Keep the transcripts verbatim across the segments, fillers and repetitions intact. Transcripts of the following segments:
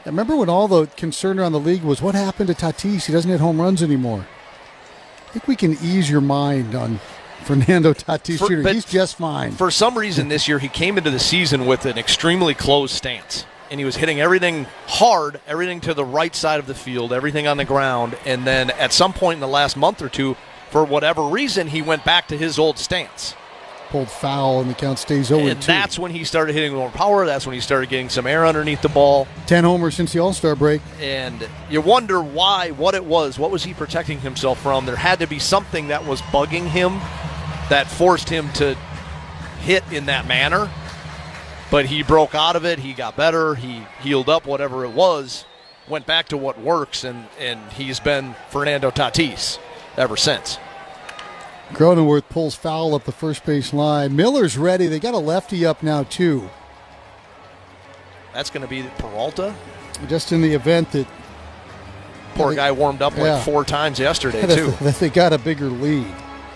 I remember when all the concern around the league was what happened to Tatis? He doesn't hit home runs anymore. I think we can ease your mind on Fernando Tatis For, Junior He's just fine. For some reason this year he came into the season with an extremely closed stance. And he was hitting everything hard, everything to the right side of the field, everything on the ground. And then at some point in the last month or two, for whatever reason, he went back to his old stance. Pulled foul, and the count stays oh and two. And that's when he started hitting more power. That's when he started getting some air underneath the ball. Ten homers since the All-Star break. And you wonder why, what it was. What was he protecting himself from? There had to be something that was bugging him that forced him to hit in that manner. But he broke out of it. He got better. He healed up, whatever it was, went back to what works, and, and he's been Fernando Tatis ever since. Cronenworth pulls foul up the first base line. Miller's ready. They got a lefty up now, too. That's going to be Peralta? Just in the event that... Poor they, guy warmed up yeah. like four times yesterday, that, too. That they got a bigger lead.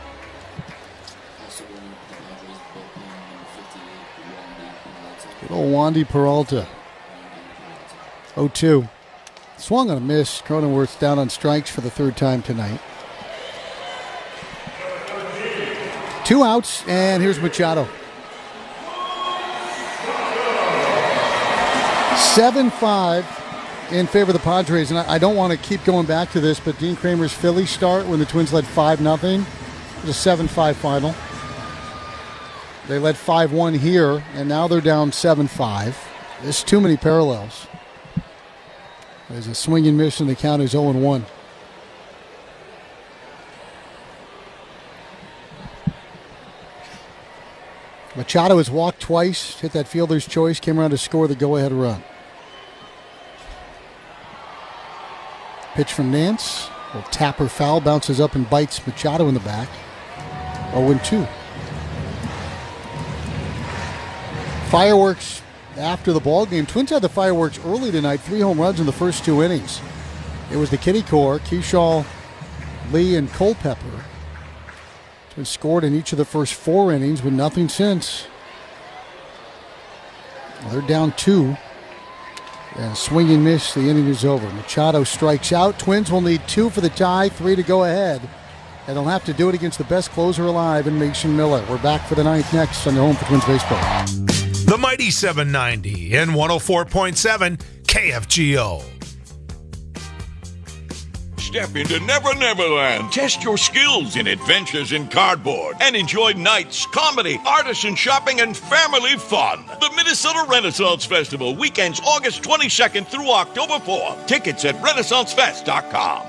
Good old Wandy Peralta. oh two. Swung on a miss. Cronenworth's down on strikes for the third time tonight. Two outs, and here's Machado. seven five in favor of the Padres, and I, I don't want to keep going back to this, but Dean Kramer's Phillies start when the Twins led five nothing. It was a seven five final. They led five one here, and now they're down seven five. There's too many parallels. There's a swing and miss, and the count is oh and one. Machado has walked twice, hit that fielder's choice, came around to score the go-ahead run. Pitch from Nance. A little tapper foul, bounces up and bites Machado in the back. oh and two. Fireworks after the ball game. Twins had the fireworks early tonight. Three home runs in the first two innings. It was the Kitty Core, Keyshaw, Lee, and Culpepper. Twins scored in each of the first four innings, but nothing since. Well, they're down two. And swing and miss, the inning is over. Machado strikes out. Twins will need two for the tie, three to go ahead. And they'll have to do it against the best closer alive in Mason Miller. We're back for the ninth next on the Home for Twins Baseball. The Mighty seven ninety and one oh four point seven K F G O. Step into Never Never Land. Test your skills in adventures in cardboard and enjoy nights, comedy, artisan shopping, and family fun. The Minnesota Renaissance Festival, weekends August twenty-second through October fourth. Tickets at renaissance fest dot com.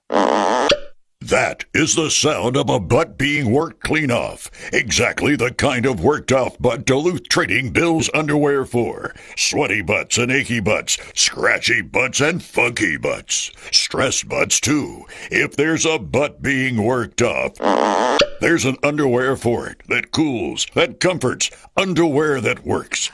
That is the sound of a butt being worked clean off. Exactly the kind of worked off butt Duluth Trading bills underwear for. Sweaty butts and achy butts, scratchy butts and funky butts. Stress butts too. If there's a butt being worked off, there's an underwear for it that cools, that comforts, underwear that works.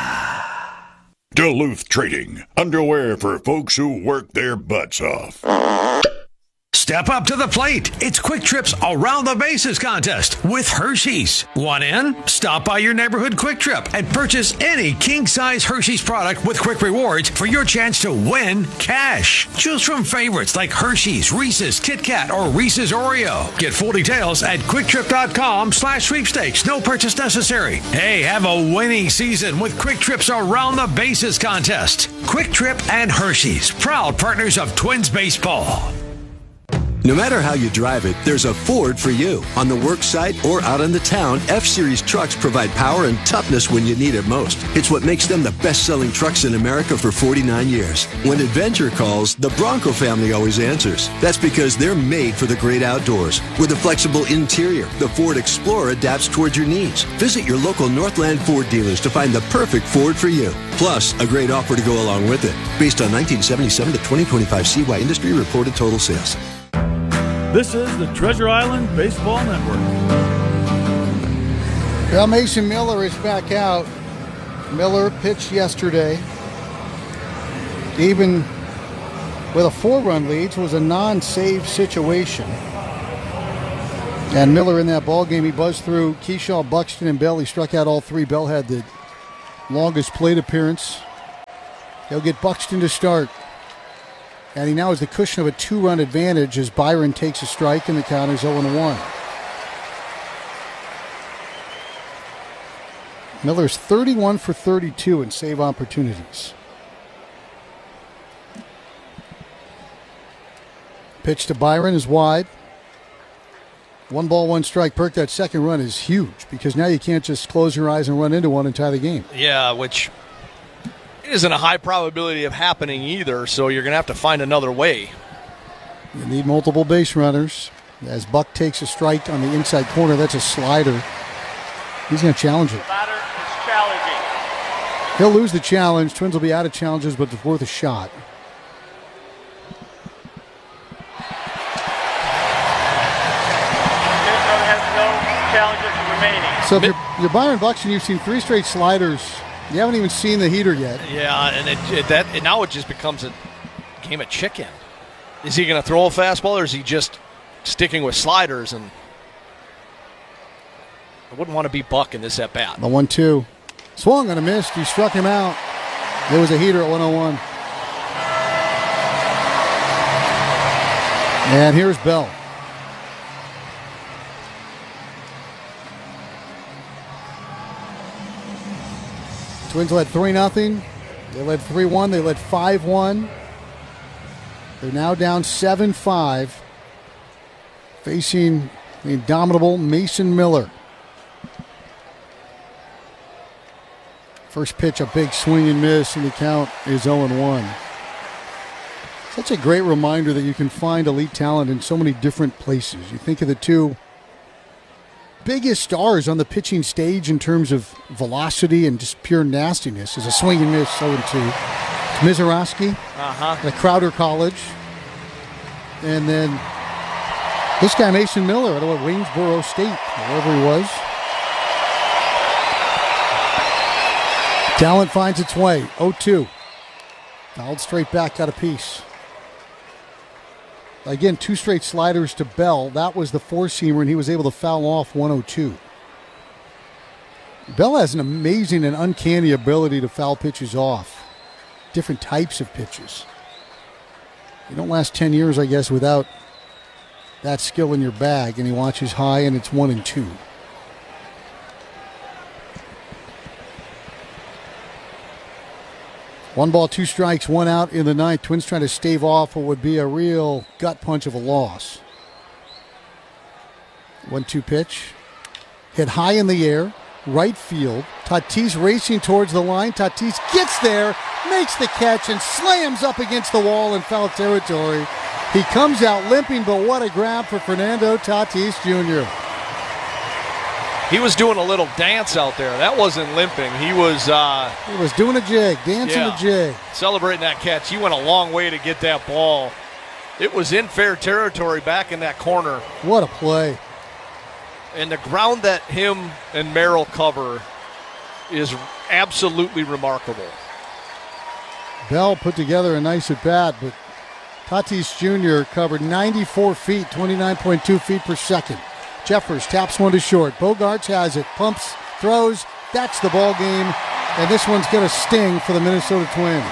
Duluth Trading. Underwear for folks who work their butts off. Step up to the plate. It's Quick Trip's Around the Bases contest with Hershey's. Want in? Stop by your neighborhood Quick Trip and purchase any king-size Hershey's product with Quick Rewards for your chance to win cash. Choose from favorites like Hershey's, Reese's, Kit Kat, or Reese's Oreo. Get full details at quick trip dot com slash sweepstakes. No purchase necessary. Hey, have a winning season with Quick Trip's Around the Bases contest. Quick Trip and Hershey's, proud partners of Twins baseball. No matter how you drive it, there's a Ford for you. On the work site or out in the town, F-Series trucks provide power and toughness when you need it most. It's what makes them the best-selling trucks in America for forty-nine years. When adventure calls, the Bronco family always answers. That's because they're made for the great outdoors. With a flexible interior, the Ford Explorer adapts towards your needs. Visit your local Northland Ford dealers to find the perfect Ford for you. Plus, a great offer to go along with it. Based on nineteen seventy-seven to twenty twenty-five C Y industry reported total sales. This is the Treasure Island Baseball Network. Well, Mason Miller is back out. Miller pitched yesterday. Even with a four-run lead, it was a non-save situation. And Miller in that ball game, he buzzed through Keyshaw, Buxton, and Bell. He struck out all three. Bell had the longest plate appearance He'll get Buxton to start. And he now has the cushion of a two-run advantage as Byron takes a strike and the count is oh one. Miller's thirty-one for thirty-two in save opportunities. Pitch to Byron is wide. One ball, one strike. Perk, that second run is huge because now you can't just close your eyes and run into one and tie the game. Yeah, which isn't a high probability of happening either, so you're going to have to find another way. You need multiple base runners. As Buck takes a strike on the inside corner, that's a slider. He's going to challenge it. He'll lose the challenge. Twins will be out of challenges, but it's worth a shot. So if you're, you're Byron Buxton, you've seen three straight sliders. You haven't even seen the heater yet. Yeah, and it, it, that and now it just becomes a game of chicken. Is he going to throw a fastball, or is he just sticking with sliders? And I wouldn't want to be Buck in this at bat. The one two. Swung and a missed. He struck him out. There was a heater at one oh one. And here's Bell. Twins led three nothing. They led three one. They led five one. They're now down seven five. Facing the indomitable Mason Miller. First pitch, a big swing and miss, and the count is oh one. Such a great reminder that you can find elite talent in so many different places. You think of the two biggest stars on the pitching stage in terms of velocity and just pure nastiness is a swing and miss, oh two. Mizorowski uh-huh. at Crowder College. And then this guy, Mason Miller, out of Waynesboro State, wherever he was. Talent finds its way, oh two. Fouled straight back, got a piece. Again, two straight sliders to Bell. That was the four-seamer, and he was able to foul off one oh two. Bell has an amazing and uncanny ability to foul pitches off. Different types of pitches. You don't last ten years, I guess, without that skill in your bag, and he watches high, and it's one and two. One ball, two strikes, one out in the ninth. Twins trying to stave off what would be a real gut punch of a loss. one two pitch. Hit high in the air. Right field. Tatis racing towards the line. Tatis gets there, makes the catch, and slams up against the wall in foul territory. He comes out limping, but what a grab for Fernando Tatis Junior He was doing a little dance out there. That wasn't limping. He was uh, He was doing a jig, dancing yeah, a jig. Celebrating that catch. He went a long way to get that ball. It was in fair territory back in that corner. What a play. And the ground that him and Merrill cover is absolutely remarkable. Bell put together a nice at-bat, but Tatis Junior covered ninety-four feet, twenty-nine point two feet per second. Jeffers taps one to short. Bogarts has it. Pumps, throws. That's the ball game. And this one's going to sting for the Minnesota Twins.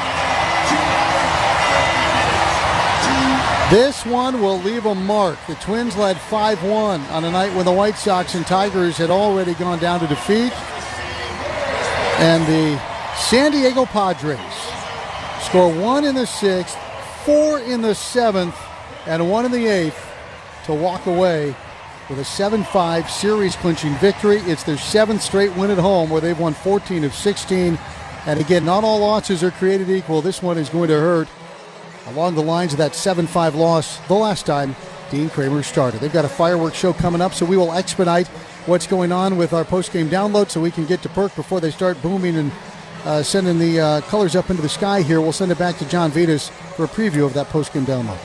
This one will leave a mark. The Twins led five one on a night when the White Sox and Tigers had already gone down to defeat. And the San Diego Padres score one in the sixth, four in the seventh, and one in the eighth to walk away with a seven five series-clinching victory. It's their seventh straight win at home, where they've won fourteen of sixteen. And again, not all losses are created equal. This one is going to hurt along the lines of that seven five loss the last time Dean Kramer started. They've got a fireworks show coming up, so we will expedite what's going on with our post-game download so we can get to Perk before they start booming and uh, sending the uh, colors up into the sky here. We'll send it back to John Vitas for a preview of that post-game download.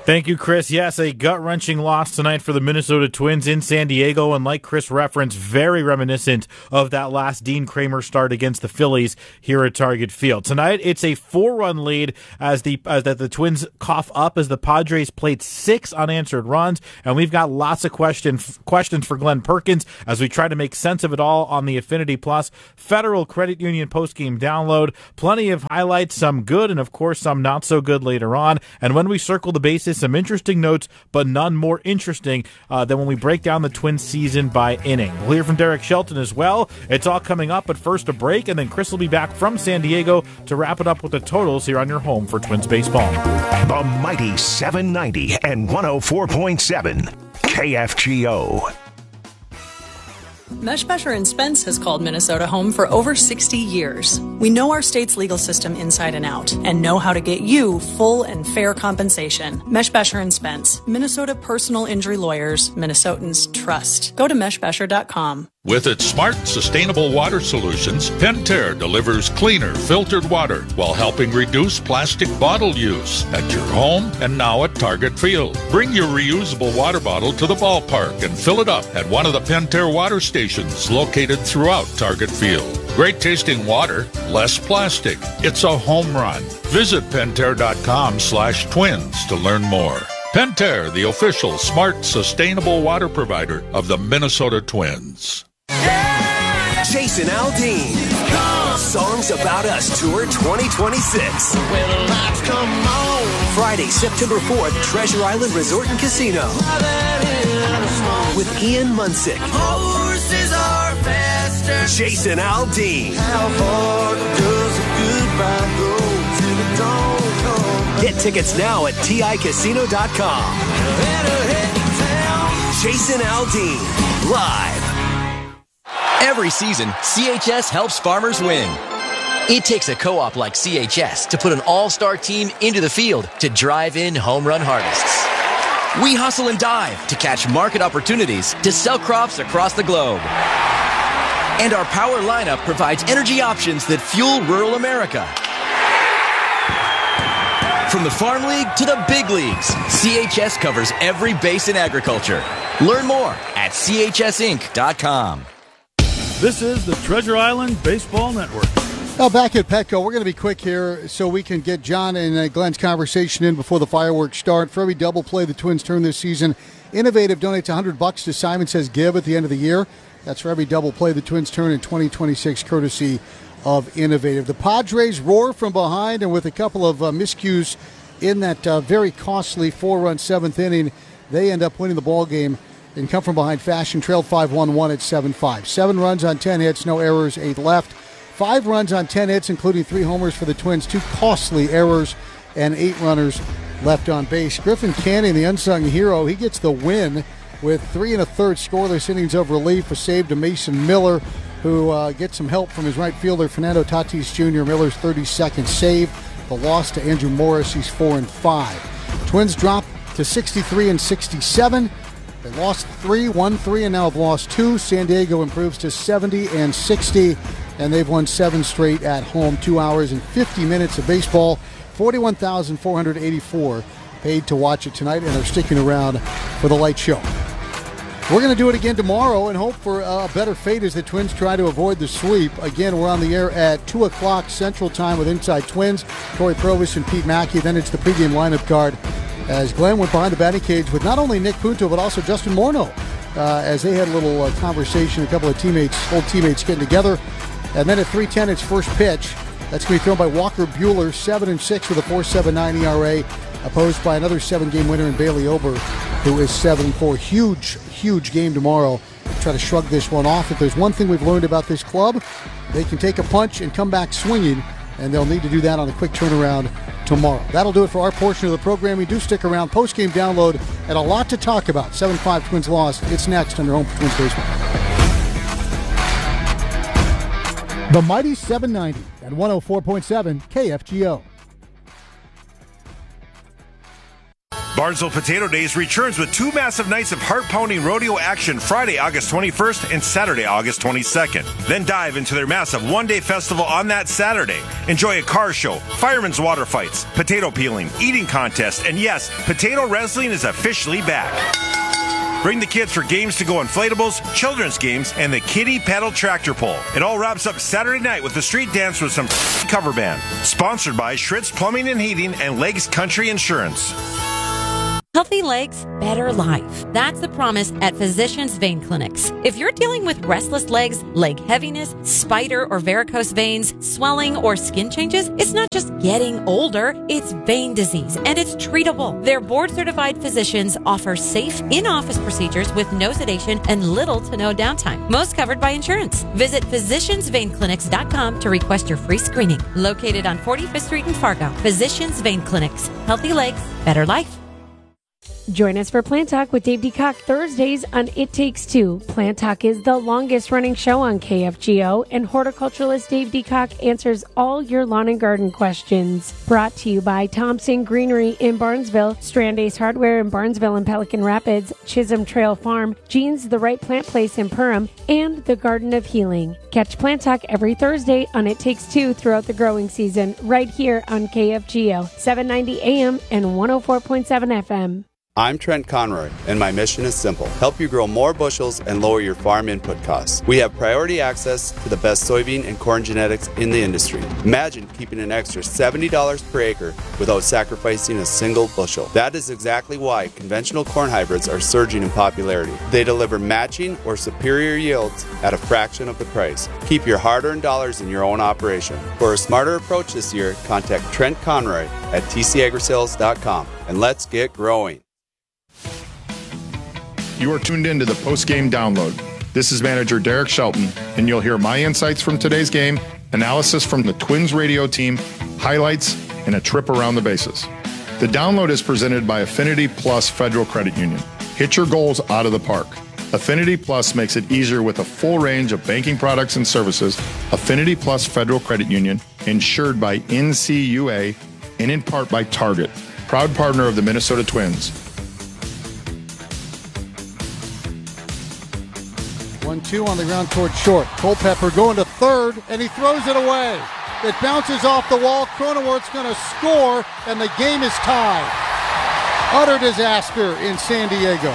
Thank you, Chris. Yes, a gut-wrenching loss tonight for the Minnesota Twins in San Diego, and like Chris referenced, very reminiscent of that last Dean Kramer start against the Phillies here at Target Field. Tonight, it's a four-run lead as the as that the Twins cough up as the Padres played six unanswered runs, and we've got lots of question, questions for Glenn Perkins as we try to make sense of it all on the Affinity Plus Federal Credit Union postgame download. Plenty of highlights, some good and, of course, some not so good later on. And when we circle the bases, some interesting notes, but none more interesting uh, than when we break down the Twins season by inning. We'll hear from Derek Shelton as well. It's all coming up, but first a break, and then Chris will be back from San Diego to wrap it up with the totals here on your home for Twins baseball. The mighty seven ninety and one oh four point seven K F G O. Meshbesher and Spence has called Minnesota home for over sixty years. We know our state's legal system inside and out and know how to get you full and fair compensation. Meshbesher and Spence, Minnesota personal injury lawyers, Minnesotans trust. Go to meshbesher dot com. With its smart, sustainable water solutions, Pentair delivers cleaner, filtered water while helping reduce plastic bottle use at your home and now at Target Field. Bring your reusable water bottle to the ballpark and fill it up at one of the Pentair water stations located throughout Target Field. Great tasting water, less plastic. It's a home run. Visit Pentair.com slash twins to learn more. Pentair, the official smart, sustainable water provider of the Minnesota Twins. Jason Aldean. Songs About Us Tour twenty twenty-six. Friday, September fourth, Treasure Island Resort and Casino. With Ian Munsick. Horses are faster. Jason Aldean. How far does a goodbye go till the dawn comes? Get tickets now at T I casino dot com. Jason Aldean. Live. Every season, C H S helps farmers win. It takes a co-op like C H S to put an all-star team into the field to drive in home run harvests. We hustle and dive to catch market opportunities to sell crops across the globe. And our power lineup provides energy options that fuel rural America. From the Farm League to the big leagues, C H S covers every base in agriculture. Learn more at C H S inc dot com. This is the Treasure Island Baseball Network. Now back at Petco, we're going to be quick here so we can get John and uh, Glenn's conversation in before the fireworks start. For every double play the Twins turn this season, Innovative donates one hundred bucks to Simon Says Give at the end of the year. That's for every double play the Twins turn in twenty twenty-six, courtesy of Innovative. The Padres roar from behind, and with a couple of uh, miscues in that uh, very costly four-run seventh inning, they end up winning the ball game in come from behind fashion, trailed five one one at seven five. Seven runs on ten hits, no errors, eight left. Five runs on ten hits, including three homers for the Twins, two costly errors, and eight runners left on base. Griffin Canning, the unsung hero, he gets the win with three and a third scoreless innings of relief, a save to Mason Miller, who uh, gets some help from his right fielder, Fernando Tatis Junior Miller's thirty-second save. The loss to Andrew Morris, he's four and five. Twins drop to sixty-three and sixty-seven. They lost three, won three, and now have lost two. San Diego improves to seventy and sixty, and they've won seven straight at home. Two hours and fifty minutes of baseball. forty-one thousand four hundred eighty-four paid to watch it tonight and are sticking around for the light show. We're going to do it again tomorrow and hope for a better fate as the Twins try to avoid the sweep. Again, we're on the air at two o'clock Central Time with Inside Twins, Corey Provis and Pete Mackey. Then it's the pregame lineup card as Glenn went behind the batting cage with not only Nick Punto but also Justin Morneau uh, as they had a little uh, conversation, a couple of teammates, old teammates getting together. And then at three ten, it's first pitch. That's going to be thrown by Walker Buehler, seven and six with a four point seven nine E R A, opposed by another seven-game winner in Bailey Ober, who is seven and four. Huge, huge game tomorrow. Try to shrug this one off. If there's one thing we've learned about this club, they can take a punch and come back swinging, and they'll need to do that on a quick turnaround tomorrow. That'll do it for our portion of the program. We do stick around. Post-game download and a lot to talk about. seven five Twins loss. It's next on your home for Twins Baseball. The mighty seven ninety and one oh four point seven K F G O. Barnesville Potato Days returns with two massive nights of heart-pounding rodeo action Friday, August twenty-first and Saturday, August twenty-second. Then dive into their massive one-day festival on that Saturday. Enjoy a car show, firemen's water fights, potato peeling, eating contest, and yes, potato wrestling is officially back. Bring the kids for games to go inflatables, children's games, and the kiddie pedal tractor pull. It all wraps up Saturday night with the street dance with some cover band. Sponsored by Schritz Plumbing and Heating and Legs Country Insurance. Healthy legs, better life. That's the promise at Physicians Vein Clinics. If you're dealing with restless legs, leg heaviness, spider or varicose veins, swelling, or skin changes, it's not just getting older, it's vein disease, and it's treatable. Their board-certified physicians offer safe in-office procedures with no sedation and little to no downtime. Most covered by insurance. Visit physicians vein clinics dot com to request your free screening. Located on forty-fifth Street in Fargo. Physicians Vein Clinics. Healthy legs, better life. Join us for Plant Talk with Dave DeCock Thursdays on It Takes Two. Plant Talk is the longest running show on K F G O, and horticulturalist Dave DeCock answers all your lawn and garden questions. Brought to you by Thompson Greenery in Barnesville, Strand Ace Hardware in Barnesville and Pelican Rapids, Chisholm Trail Farm, Jean's The Right Plant Place in Perham, and the Garden of Healing. Catch Plant Talk every Thursday on It Takes Two throughout the growing season, right here on K F G O, seven ninety A M and one oh four point seven F M. I'm Trent Conroy, and my mission is simple. Help you grow more bushels and lower your farm input costs. We have priority access to the best soybean and corn genetics in the industry. Imagine keeping an extra seventy dollars per acre without sacrificing a single bushel. That is exactly why conventional corn hybrids are surging in popularity. They deliver matching or superior yields at a fraction of the price. Keep your hard-earned dollars in your own operation. For a smarter approach this year, contact Trent Conroy at T C agri sales dot com, and let's get growing. You are tuned in to the post-game download. This is manager Derek Shelton, and you'll hear my insights from today's game, analysis from the Twins radio team, highlights, and a trip around the bases. The download is presented by Affinity Plus Federal Credit Union. Hit your goals out of the park. Affinity Plus makes it easier with a full range of banking products and services. Affinity Plus Federal Credit Union, insured by N C U A and in part by Target, proud partner of the Minnesota Twins. one two on the ground toward short. Culpepper going to third, and he throws it away. It bounces off the wall. Cronenworth's going to score, and the game is tied. Utter disaster in San Diego.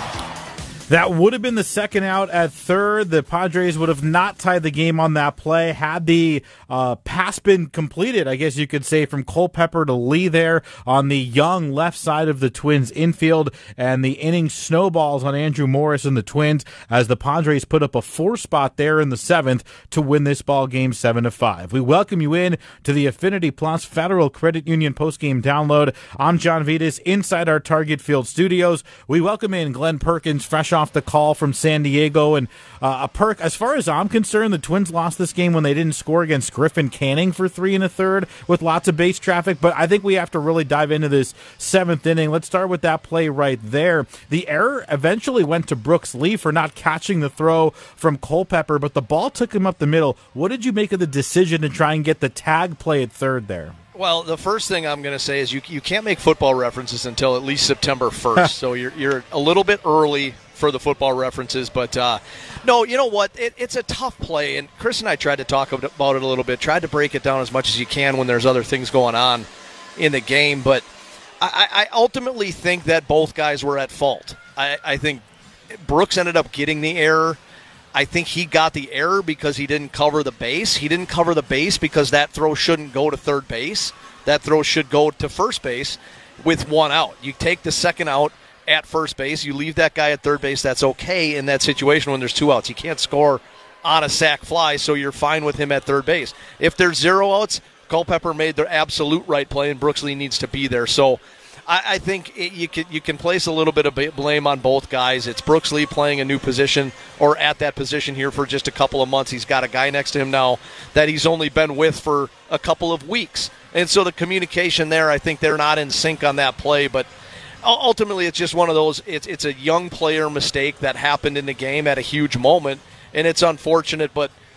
That would have been the second out at third. The Padres would have not tied the game on that play had the uh, pass been completed, I guess you could say, from Culpepper to Lee there on the young left side of the Twins infield, and the inning snowballs on Andrew Morris and the Twins as the Padres put up a four spot there in the seventh to win this ball game seven to five. We welcome you in to the Affinity Plus Federal Credit Union postgame download. I'm John Vitas inside our Target Field studios. We welcome in Glenn Perkins, fresh off the call from San Diego, and uh, a perk. As far as I'm concerned, the Twins lost this game when they didn't score against Griffin Canning for three and a third with lots of base traffic, but I think we have to really dive into this seventh inning. Let's start with that play right there. The error eventually went to Brooks Lee for not catching the throw from Culpepper, but the ball took him up the middle. What did you make of the decision to try and get the tag play at third there? Well, the first thing I'm going to say is you you can't make football references until at least September first, so you're you're a little bit early for the football references. But, uh, no, you know what? It, it's a tough play, and Chris and I tried to talk about it a little bit, tried to break it down as much as you can when there's other things going on in the game. But I, I ultimately think that both guys were at fault. I, I think Brooks ended up getting the error. I think he got the error because he didn't cover the base. He didn't cover the base because that throw shouldn't go to third base. That throw should go to first base with one out. You take the second out at first base. You leave that guy at third base. That's okay in that situation when there's two outs. You can't score on a sac fly, so you're fine with him at third base. If there's zero outs, Culpepper made the absolute right play, and Brooks Lee needs to be there. So I, I think it, you can you can place a little bit of blame on both guys. It's Brooks Lee playing a new position or at that position here for just a couple of months. He's got a guy next to him now that he's only been with for a couple of weeks. And so the communication there, I think they're not in sync on that play. But ultimately, it's just one of those, it's it's a young player mistake that happened in the game at a huge moment, and it's unfortunate. But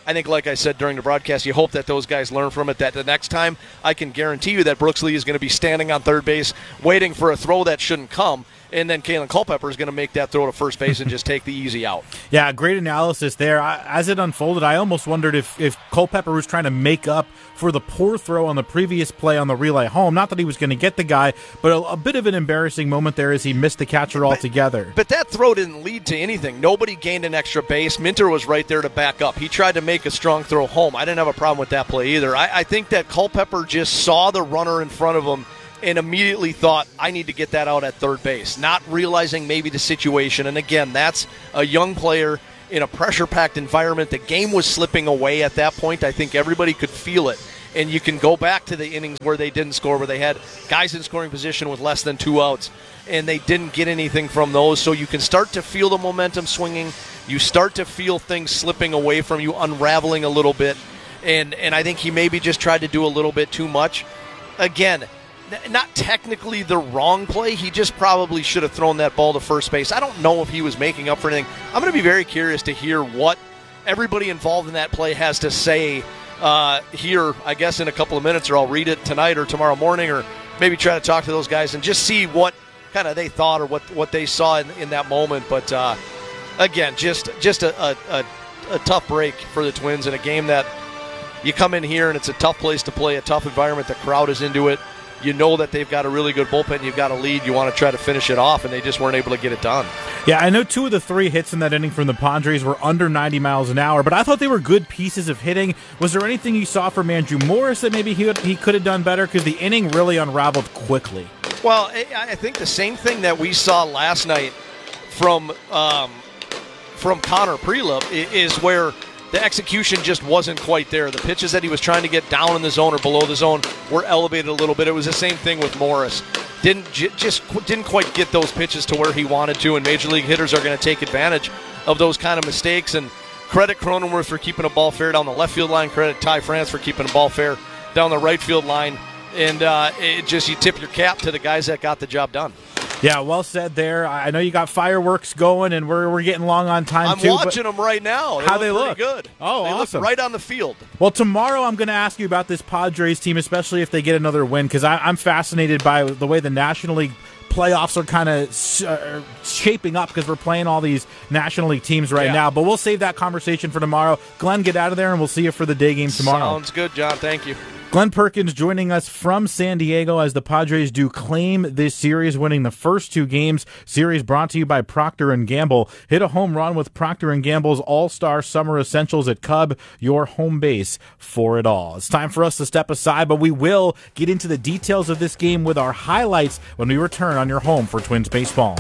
I think, like I said during the broadcast, you hope that those guys learn from it, that the next time I can guarantee you that Brooks Lee is going to be standing on third base waiting for a throw that shouldn't come. And then Kalen Culpepper is going to make that throw to first base and just take the easy out. Yeah, great analysis there. I, as it unfolded, I almost wondered if, if Culpepper was trying to make up for the poor throw on the previous play on the relay home. Not that he was going to get the guy, but a, a bit of an embarrassing moment there as he missed the catcher altogether. But, but that throw didn't lead to anything. Nobody gained an extra base. Minter was right there to back up. He tried to make a strong throw home. I didn't have a problem with that play either. I, I think that Culpepper just saw the runner in front of him and immediately thought, I need to get that out at third base, not realizing maybe the situation. And again, that's a young player in a pressure-packed environment. The game was slipping away at that point. I think everybody could feel it. And you can go back to the innings where they didn't score, where they had guys in scoring position with less than two outs, and they didn't get anything from those. So you can start to feel the momentum swinging. You start to feel things slipping away from you, unraveling a little bit. And, and I think he maybe just tried to do a little bit too much. Again, not technically the wrong play. He just probably should have thrown that ball to first base. I don't know if he was making up for anything. I'm going to be very curious to hear what everybody involved in that play has to say uh, here, I guess, in a couple of minutes, or I'll read it tonight or tomorrow morning, or maybe try to talk to those guys and just see what kind of they thought or what, what they saw in, in that moment. But, uh, again, just just a, a, a, a tough break for the Twins in a game that you come in here and it's a tough place to play, a tough environment. The crowd is into it. You know that they've got a really good bullpen. You've got a lead. You want to try to finish it off, and they just weren't able to get it done. Yeah, I know two of the three hits in that inning from the Padres were under ninety miles an hour, but I thought they were good pieces of hitting. Was there anything you saw from Andrew Morris that maybe he, would, he could have done better? Because the inning really unraveled quickly. Well, I think the same thing that we saw last night from um, from Connor Prelup is where the execution just wasn't quite there. The pitches that he was trying to get down in the zone or below the zone were elevated a little bit. It was the same thing with Morris. Didn't j- just didn't quite get those pitches to where he wanted to, and Major League hitters are going to take advantage of those kind of mistakes. And credit Cronenworth for keeping a ball fair down the left field line. Credit Ty France for keeping a ball fair down the right field line. And uh, it just you tip your cap to the guys that got the job done. Yeah, well said there. I know you got fireworks going, and we're we're getting long on time, I'm too. I'm watching them right now. They how look they look? Good. Oh, they awesome. Look right on the field. Well, tomorrow I'm going to ask you about this Padres team, especially if they get another win, because I'm fascinated by the way the National League playoffs are kind of uh, shaping up because we're playing all these National League teams right yeah. now. But we'll save that conversation for tomorrow. Glenn, get out of there, and we'll see you for the day game tomorrow. Sounds good, John. Thank you. Glenn Perkins joining us from San Diego as the Padres do claim this series, winning the first two games. Series brought to you by Procter and Gamble. Hit a home run with Procter and Gamble's All-Star Summer Essentials at Cub, your home base for it all. It's time for us to step aside, but we will get into the details of this game with our highlights when we return on your home for Twins baseball.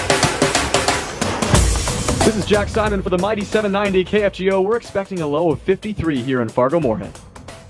This is Jack Simon for the Mighty seven ninety K F G O. We're expecting a low of fifty-three here in Fargo-Moorhead.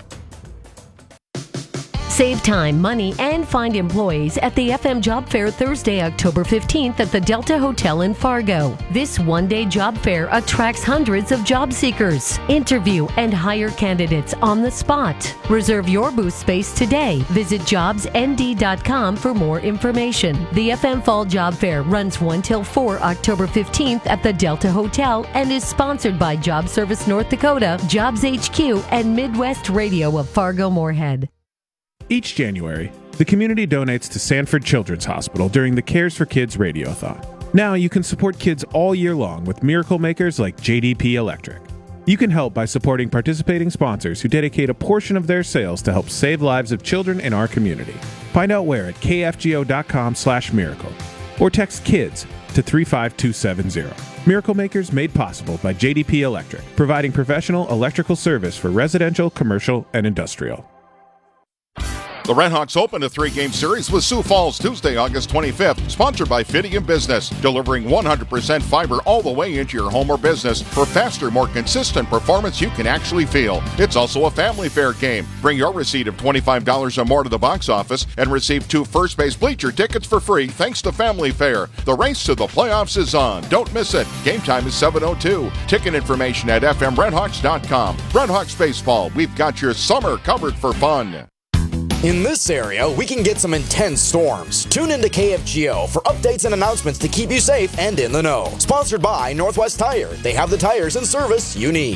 Save time, money, and find employees at the F M Job Fair Thursday, October fifteenth at the Delta Hotel in Fargo. This one-day job fair attracts hundreds of job seekers. Interview and hire candidates on the spot. Reserve your booth space today. Visit jobs n d dot com for more information. The F M Fall Job Fair runs one till four October fifteenth at the Delta Hotel and is sponsored by Job Service North Dakota, Jobs H Q, and Midwest Radio of Fargo-Moorhead. Each January, the community donates to Sanford Children's Hospital during the Cares for Kids Radiothon. Now you can support kids all year long with miracle makers like J D P Electric. You can help by supporting participating sponsors who dedicate a portion of their sales to help save lives of children in our community. Find out where at k f g o dot com slash miracle or text KIDS to three five two seven zero. Miracle Makers made possible by J D P Electric, providing professional electrical service for residential, commercial, and industrial. The Redhawks opened a three-game series with Sioux Falls Tuesday, August twenty-fifth, sponsored by Fidium Business, delivering one hundred percent fiber all the way into your home or business for faster, more consistent performance you can actually feel. It's also a family fair game. Bring your receipt of twenty-five dollars or more to the box office and receive two first base bleacher tickets for free thanks to Family Fair. The race to the playoffs is on. Don't miss it. Game time is seven oh two. Ticket information at f m redhawks dot com. Redhawks Baseball, we've got your summer covered for fun. In this area, we can get some intense storms. Tune into K F G O for updates and announcements to keep you safe and in the know. Sponsored by Northwest Tire. They have the tires and service you need.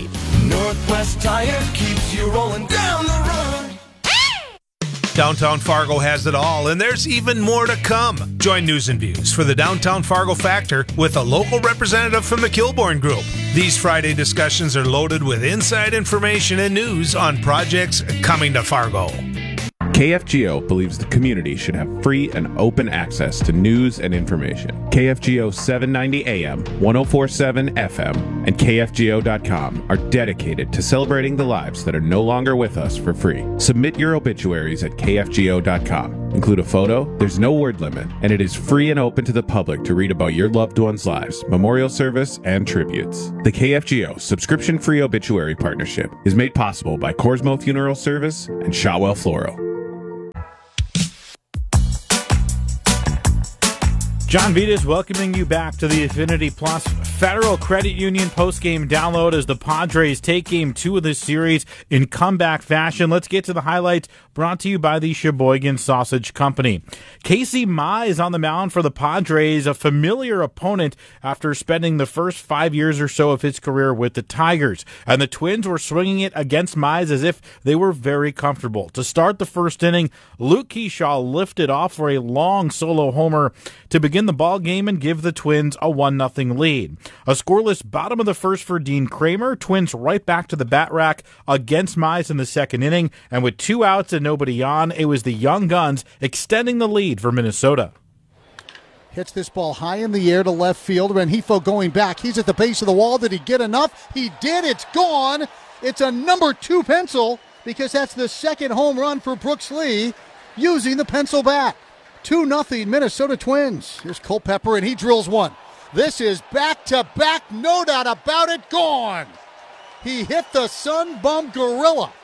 Northwest Tire keeps you rolling down the road. Downtown Fargo has it all, and there's even more to come. Join News and Views for the Downtown Fargo Factor with a local representative from the Kilbourne Group. These Friday discussions are loaded with inside information and news on projects coming to Fargo. K F G O believes the community should have free and open access to news and information. K F G O seven ninety A M, ten forty-seven F M, and K F G O dot com are dedicated to celebrating the lives that are no longer with us for free. Submit your obituaries at K F G O dot com. Include a photo, there's no word limit, and it is free and open to the public to read about your loved ones' lives, memorial service, and tributes. The K F G O subscription-free obituary partnership is made possible by Corsmo Funeral Service and Shotwell Floral. John Vitas welcoming you back to the Affinity Plus Federal Credit Union postgame download as the Padres take game two of this series in comeback fashion. Let's get to the highlights brought to you by the Sheboygan Sausage Company. Casey Mize on the mound for the Padres, a familiar opponent after spending the first five years or so of his career with the Tigers. And the Twins were swinging it against Mize as if they were very comfortable. To start the first inning, Luke Keyshaw lifted off for a long solo homer to begin the ball game and give the Twins a one nothing lead. A scoreless bottom of the first for Dean Kramer. Twins right back to the bat rack against Mize in the second inning, and with two outs and nobody on, it was the Young Guns extending the lead for Minnesota. Hits this ball high in the air to left field. Rengifo going back. He's at the base of the wall. Did he get enough? He did. It's gone. It's a number two pencil because that's the second home run for Brooks Lee using the pencil bat. two nothing Minnesota Twins. Here's Culpepper, and he drills one. This is back-to-back, no doubt about it, gone. He hit the Sun-Bum Gorilla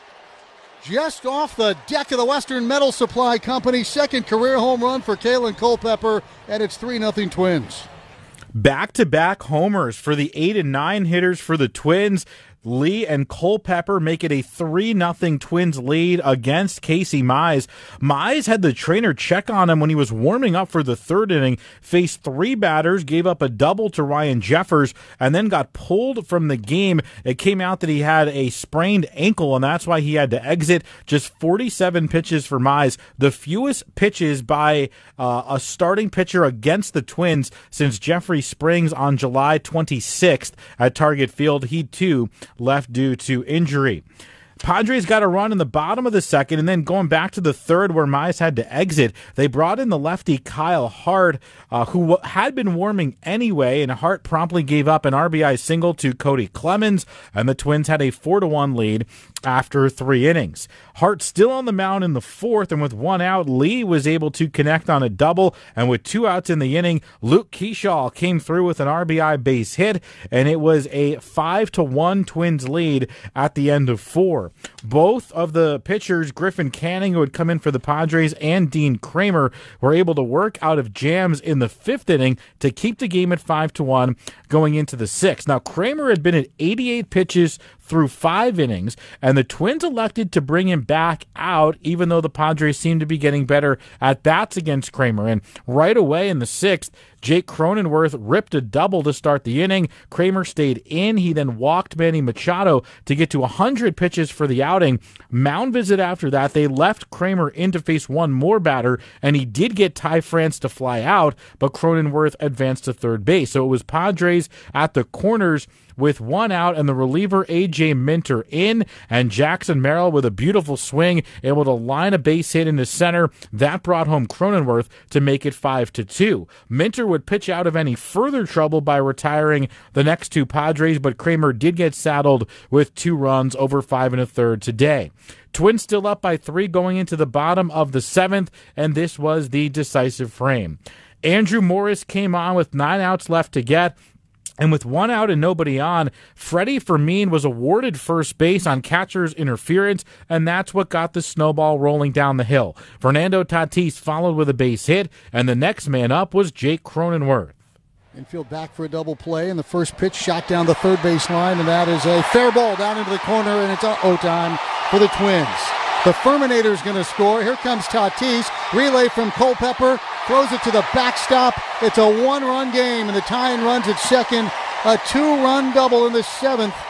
just off the deck of the Western Metal Supply Company. Second career home run for Kalen Culpepper, and it's three nothing Twins. Back-to-back homers for the eight and nine hitters for the Twins. Lee and Culpepper make it a three nothing Twins lead against Casey Mize. Mize had the trainer check on him when he was warming up for the third inning, faced three batters, gave up a double to Ryan Jeffers, and then got pulled from the game. It came out that he had a sprained ankle, and that's why he had to exit. Just forty-seven pitches for Mize, the fewest pitches by uh, a starting pitcher against the Twins since Jeffrey Springs on July twenty-sixth at Target Field. He, too, left due to injury. Padres got a run in the bottom of the second, and then going back to the third where Mize had to exit, they brought in the lefty Kyle Hart, uh, who had been warming anyway, and Hart promptly gave up an R B I single to Cody Clemens, and the Twins had a four to one lead after three innings. Hart still on the mound in the fourth, and with one out, Lee was able to connect on a double, and with two outs in the inning, Luke Keyshaw came through with an R B I base hit, and it was a five to one Twins lead at the end of four. Both of the pitchers, Griffin Canning, who had come in for the Padres, and Dean Kramer, were able to work out of jams in the fifth inning to keep the game at five to one going into the sixth. Now, Kramer had been at eighty-eight pitches through five innings, and the Twins elected to bring him back out, even though the Padres seemed to be getting better at bats against Kramer. And right away in the sixth, Jake Cronenworth ripped a double to start the inning. Kramer stayed in. He then walked Manny Machado to get to one hundred pitches for the outing. Mound visit after that, they left Kramer in to face one more batter, and he did get Ty France to fly out, but Cronenworth advanced to third base. So it was Padres at the corners with one out, and the reliever A J Minter in, and Jackson Merrill with a beautiful swing, able to line a base hit into center. That brought home Cronenworth to make it five to two. Minter would pitch out of any further trouble by retiring the next two Padres, but Kramer did get saddled with two runs over five and a third today. Twins still up by three going into the bottom of the seventh, and this was the decisive frame. Andrew Morris came on with nine outs left to get. And with one out and nobody on, Freddie Fermin was awarded first base on catcher's interference, and that's what got the snowball rolling down the hill. Fernando Tatis followed with a base hit, and the next man up was Jake Cronenworth. Infield back for a double play, and the first pitch shot down the third base line, and that is a fair ball down into the corner, and it's uh-oh time for the Twins. The Furminator is going to score. Here comes Tatis. Relay from Culpepper. Throws it to the backstop. It's a one-run game, and the tying runs at second. A two-run double in the seventh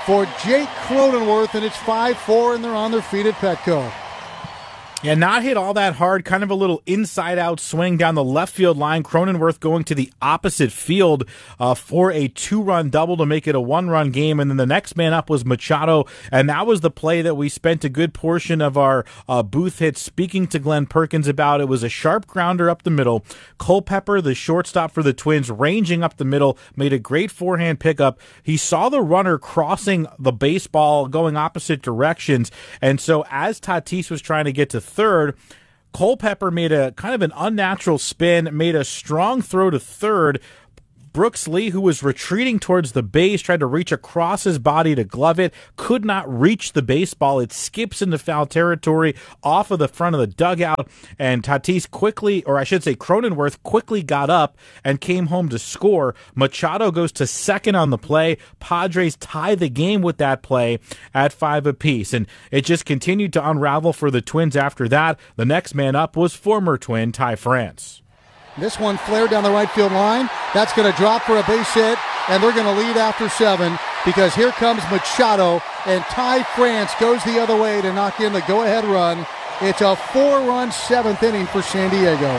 for Jake Cronenworth, and it's five four, and they're on their feet at Petco. Yeah, not hit all that hard. Kind of a little inside-out swing down the left field line. Cronenworth going to the opposite field uh, for a two-run double to make it a one-run game. And then the next man up was Machado, and that was the play that we spent a good portion of our uh, booth hit speaking to Glenn Perkins about. It was a sharp grounder up the middle. Culpepper, the shortstop for the Twins, ranging up the middle, made a great forehand pickup. He saw the runner crossing the baseball going opposite directions, and so as Tatis was trying to get to third, Culpepper made a kind of an unnatural spin, made a strong throw to third. Brooks Lee, who was retreating towards the base, tried to reach across his body to glove it, could not reach the baseball. It skips into foul territory off of the front of the dugout, and Tatis quickly, or I should say Cronenworth, quickly got up and came home to score. Machado goes to second on the play. Padres tie the game with that play at five apiece, and it just continued to unravel for the Twins after that. The next man up was former Twin Ty France. This one flared down the right field line. That's going to drop for a base hit, and they're going to lead after seven because here comes Machado, and Ty France goes the other way to knock in the go-ahead run. It's a four-run seventh inning for San Diego.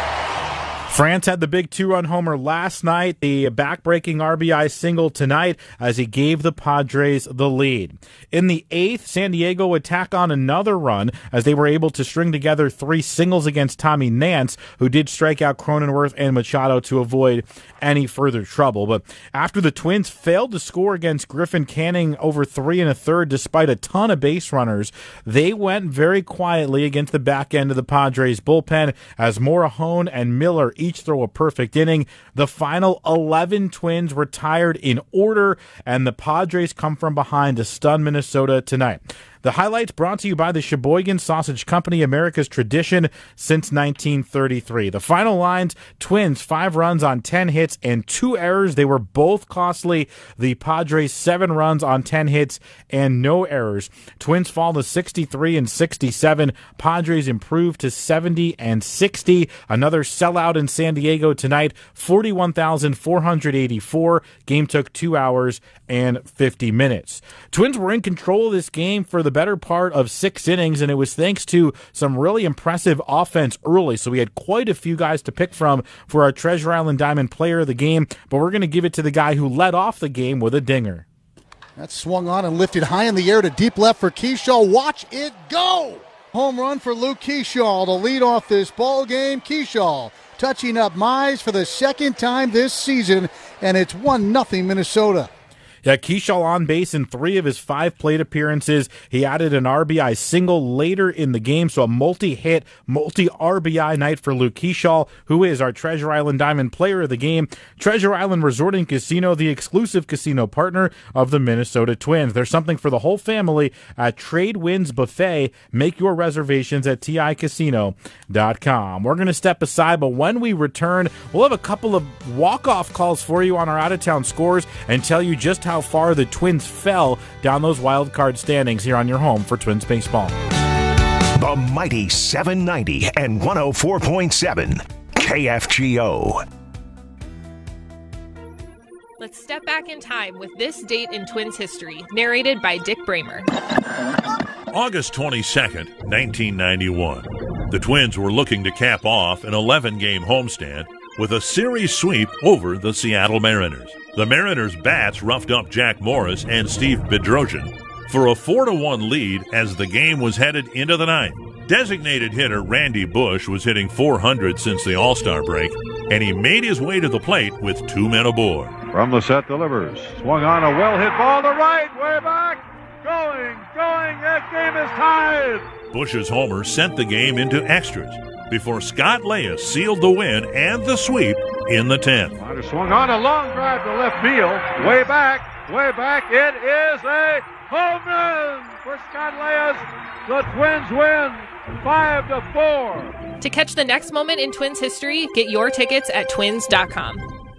France had the big two-run homer last night, the back-breaking R B I single tonight as he gave the Padres the lead. In the eighth, San Diego would tack on another run as they were able to string together three singles against Tommy Nance, who did strike out Cronenworth and Machado to avoid any further trouble. But after the Twins failed to score against Griffin Canning over three and a third despite a ton of base runners, they went very quietly against the back end of the Padres bullpen as Morahone and Miller each throw a perfect inning. The final eleven Twins retired in order, and the Padres come from behind to stun Minnesota tonight. The highlights brought to you by the Sheboygan Sausage Company, America's tradition since nineteen thirty-three. The final lines, Twins, five runs on ten hits and two errors. They were both costly. The Padres, seven runs on ten hits and no errors. Twins fall to sixty-three and sixty-seven. Padres improve to seventy and sixty. Another sellout in San Diego tonight, forty-one thousand four hundred eighty-four. Game took two hours and fifty minutes. Twins were in control of this game for the better part of six innings, and it was thanks to some really impressive offense early. So we had quite a few guys to pick from for our Treasure Island Diamond player of the game, but we're going to give it to the guy who led off the game with a dinger. That swung on and lifted high in the air to deep left for Keyshaw. Watch it go! Home run for Luke Keyshaw to lead off this ball game. Keyshaw touching up Mize for the second time this season, and it's one nothing Minnesota. Yeah, Keyshaw on base in three of his five plate appearances. He added an R B I single later in the game, so a multi-hit, multi-R B I night for Luke Keyshaw, who is our Treasure Island Diamond player of the game. Treasure Island Resort and Casino, the exclusive casino partner of the Minnesota Twins. There's something for the whole family at Trade Winds Buffet. Make your reservations at T I casino dot com. We're going to step aside, but when we return, we'll have a couple of walk-off calls for you on our out-of-town scores and tell you just how how far the Twins fell down those wild card standings here on your home for Twins baseball. The mighty seven ninety and one oh four point seven K F G O. Let's step back in time with this date in Twins history, narrated by Dick Bramer. August twenty-second, nineteen ninety-one. The Twins were looking to cap off an eleven-game homestand with a series sweep over the Seattle Mariners. The Mariners' bats roughed up Jack Morris and Steve Bedrosian for a four to one lead as the game was headed into the ninth. Designated hitter Randy Bush was hitting four hundred since the All-Star break, and he made his way to the plate with two men aboard. From the set delivers. Swung on a well-hit ball to right, way back. Going, going, that game is tied. Bush's homer sent the game into extras before Scott Leyes sealed the win and the sweep in the tenth. Swung on a long drive to left field. Way back, way back. It is a home run for Scott Leyes. The Twins win five to four. To catch the next moment in Twins history, get your tickets at twins dot com.